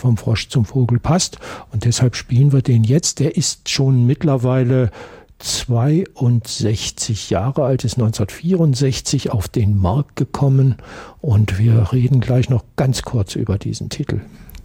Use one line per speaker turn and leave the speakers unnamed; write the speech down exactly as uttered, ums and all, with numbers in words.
vom Frosch zum Vogel passt. Und deshalb spielen wir den jetzt. Der ist schon mittlerweile zweiundsechzig Jahre alt, ist neunzehnhundertvierundsechzig auf den Markt gekommen. Und wir reden gleich noch ganz kurz über diesen Titel.